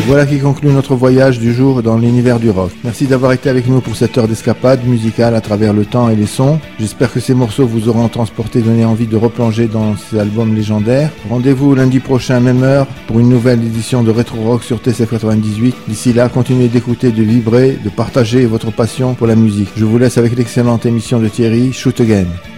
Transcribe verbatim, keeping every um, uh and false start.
Voilà qui conclut notre voyage du jour dans l'univers du rock. Merci d'avoir été avec nous pour cette heure d'escapade musicale à travers le temps et les sons. J'espère que ces morceaux vous auront transporté, donné envie de replonger dans ces albums légendaires. Rendez-vous lundi prochain, même heure, pour une nouvelle édition de Retro Rock sur T C F quatre-vingt-dix-huit. D'ici là, continuez d'écouter, de vibrer, de partager votre passion pour la musique. Je vous laisse avec l'excellente émission de Thierry, Shoot Again.